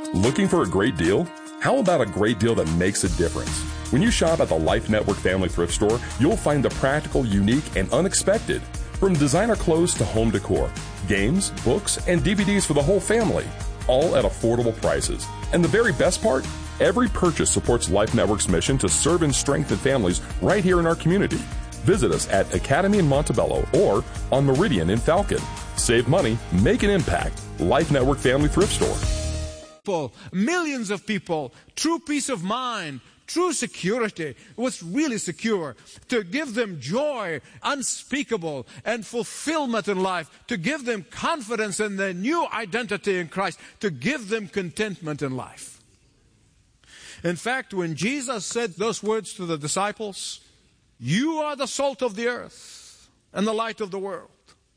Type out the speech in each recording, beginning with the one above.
Looking for a great deal? How about a great deal that makes a difference? When you shop at the Life Network Family Thrift Store, you'll find the practical, unique, and unexpected. From designer clothes to home decor, games, books, and DVDs for the whole family, all at affordable prices. And the very best part? Every purchase supports Life Network's mission to serve and strengthen families right here in our community. Visit us at Academy in Montebello or on Meridian in Falcon. Save money, make an impact. Life Network Family Thrift Store. Millions of people, true peace of mind, true security, what's really secure, to give them joy unspeakable and fulfillment in life, to give them confidence in their new identity in Christ, to give them contentment in life. In fact, when Jesus said those words to the disciples, "You are the salt of the earth and the light of the world,"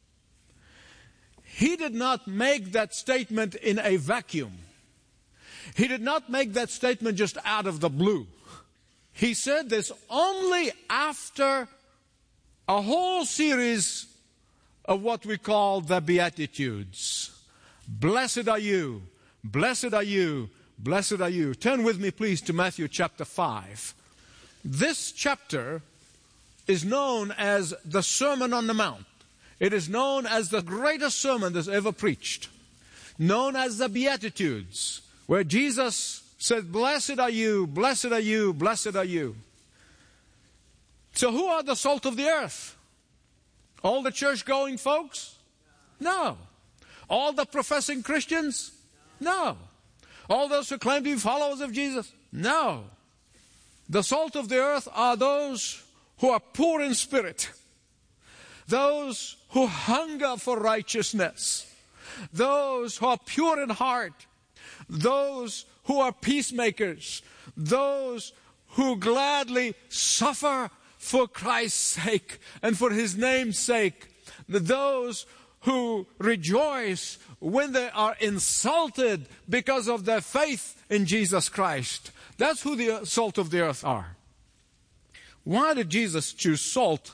He did not make that statement in a vacuum. He did not make that statement just out of the blue. He said this only after a whole series of what we call the Beatitudes. Blessed are you, blessed are you, blessed are you. Turn with me, please, to Matthew chapter 5. This chapter is known as the Sermon on the Mount. It is known as the greatest sermon that's ever preached, known as the Beatitudes, where Jesus said, "Blessed are you, blessed are you, blessed are you." So who are the salt of the earth? All the church-going folks? No. All the professing Christians? No. All those who claim to be followers of Jesus? No. The salt of the earth are those who are poor in spirit, those who hunger for righteousness, those who are pure in heart, those who are peacemakers, those who gladly suffer for Christ's sake and for His name's sake, those who rejoice when they are insulted because of their faith in Jesus Christ. That's who the salt of the earth are. Why did Jesus choose salt?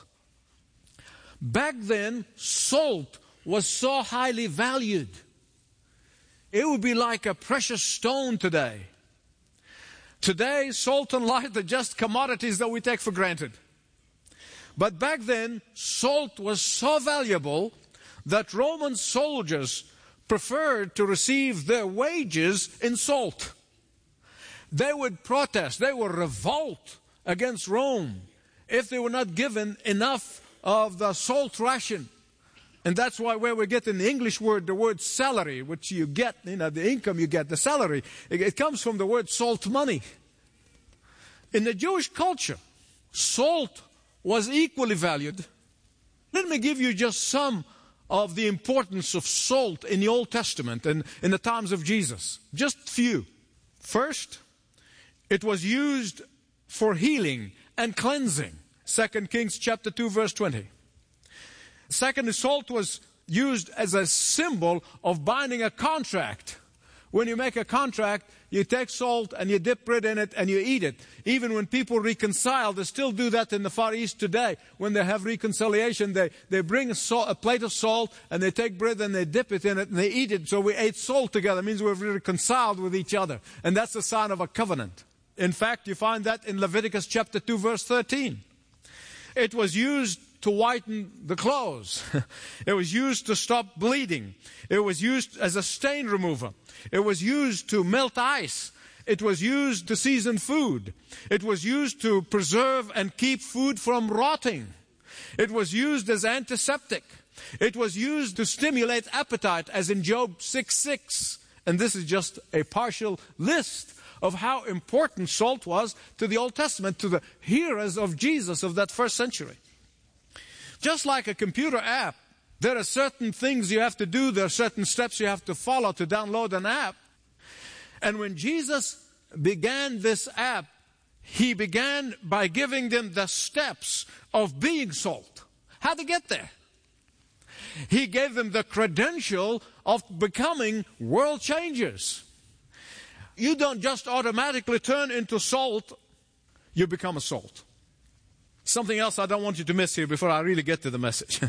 Back then, salt was so highly valued. It would be like a precious stone today. Today, salt and light are just commodities that we take for granted. But back then, salt was so valuable that Roman soldiers preferred to receive their wages in salt. They would protest, they would revolt against Rome if they were not given enough of the salt ration. And that's why where we get in the English word, the word salary, which you get, the income you get, the salary, it comes from the word salt money. In the Jewish culture, salt was equally valued. Let me give you just some of the importance of salt in the Old Testament and in the times of Jesus. Just few. First, it was used for healing and cleansing. 2 Kings chapter 2 verse 20. Second, salt was used as a symbol of binding a contract. When you make a contract, you take salt and you dip bread in it and you eat it. Even when people reconcile, they still do that in the Far East today. When they have reconciliation, they bring a plate of salt and they take bread and they dip it in it and they eat it. So we ate salt together. It means we've reconciled with each other. And that's a sign of a covenant. In fact, you find that in Leviticus chapter 2 verse 13. It was used to whiten the clothes. It was used to stop bleeding. It was used as a stain remover. It was used to melt ice. It was used to season food. It was used to preserve and keep food from rotting. It was used as antiseptic. It was used to stimulate appetite, as in Job 6:6. And this is just a partial list of how important salt was to the Old Testament, to the hearers of Jesus of that first century. Just like a computer app, there are certain things you have to do, there are certain steps you have to follow to download an app. And when Jesus began this app, He began by giving them the steps of being salt. How to get there. He gave them the credential of becoming world changers. You don't just automatically turn into salt, you become a salt. Something else I don't want you to miss here before I really get to the message.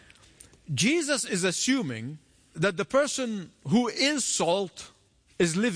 Jesus is assuming that the person who is salt is living